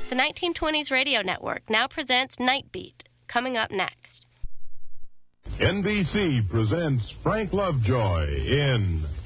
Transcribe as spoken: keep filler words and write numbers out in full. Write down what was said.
The nineteen twenties Radio Network now presents Night Beat, coming up next. N B C presents Frank Lovejoy in